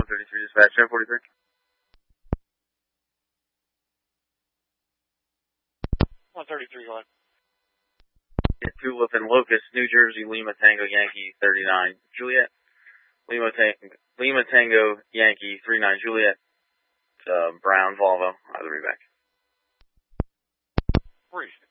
133 dispatch, 1043. Get Tulip and Locust, New Jersey, Lima Tango Yankee 39 Juliet. Lima Tango Yankee 39 Juliet. Brown Volvo. I'll be back. Brief.